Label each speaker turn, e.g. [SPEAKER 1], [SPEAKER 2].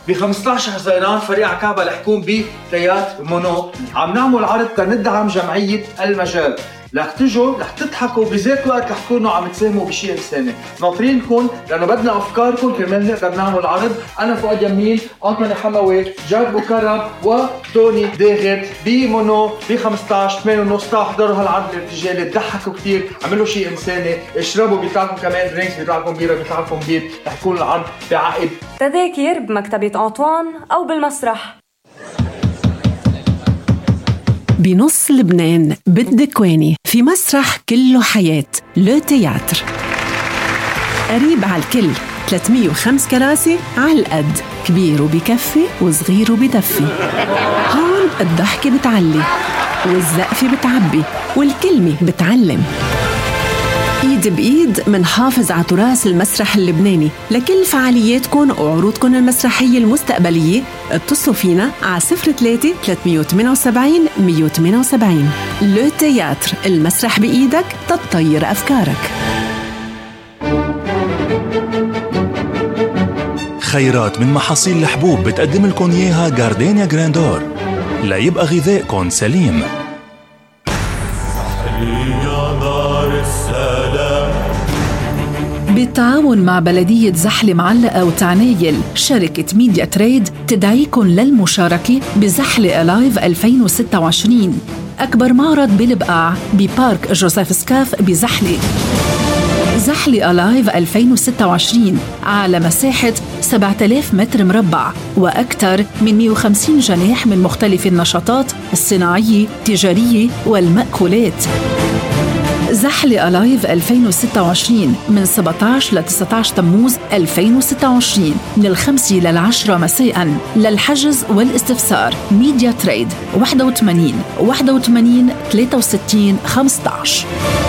[SPEAKER 1] ب 15 حزيران فريق عكابة رح يكون بتياتر مونو. عم نعمل عرض تندعم جمعية المجال. رح تجوا رح تضحكوا بذات الوقت رح تكونوا عم تساهموا بشيء انساني. ناطرينكم لانه بدنا افكاركم كرمال نقدر نعمل عرض. انا فؤاد يمين، انطوني حموي، جاد بوكرم وتوني داغر بمونو ب 15 8:30. احضروا هالعرض الارتجالي، تضحكوا كثير، عملوا شيء انساني، اشربوا بيطلعكم كمان درينكس، بيطلعكم بيره، بيطلعكم بيت. رح يكون العرض بعقد.
[SPEAKER 2] تذاكر بمكتبة أنطوان أو بالمسرح.
[SPEAKER 3] بنص لبنان بالدكواني في مسرح كله حياة لو تياتر، قريب على الكل، 305 كراسي على القد، كبير وبكفي وصغير وبدفي. هون الضحكة بتعلي والزقفة بتعبي والكلمة بتعلم. ايد بايد منحافظ على تراث المسرح اللبناني. لكل فعالياتكم وعروضكم المسرحية المستقبلية اتصلوا فينا على 03 378 178. لو تياتر، المسرح بإيدك تطير أفكارك.
[SPEAKER 4] خيرات من محاصيل الحبوب بتقدم لكم إياها جاردينيا جراندور ليبقى غذائكم سليم.
[SPEAKER 5] بالتعاون مع بلدية زحلة معلقة وتعنايل، شركة ميديا تريد تدعيكم للمشاركة بزحلة ألايف 2026، أكبر معرض بالبقاع ببارك جوزيف سكاف بزحلة. زحلة ألايف 2026 على مساحة 7000 متر مربع وأكثر من 150 جناح من مختلف النشاطات الصناعية، التجارية والمأكولات. زحلة ألايف 2026 من 17 ل 19 تموز 2026 من 5 ل 10 مساء. للحجز والاستفسار ميديا تريد 81 63 15.